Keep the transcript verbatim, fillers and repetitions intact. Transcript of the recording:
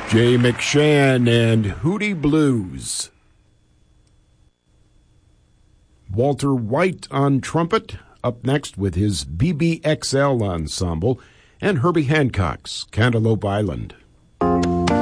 Jay McShann and Hootie Blues. Walter White on trumpet, up next with his B B X L ensemble, and Herbie Hancock's Cantaloupe Island.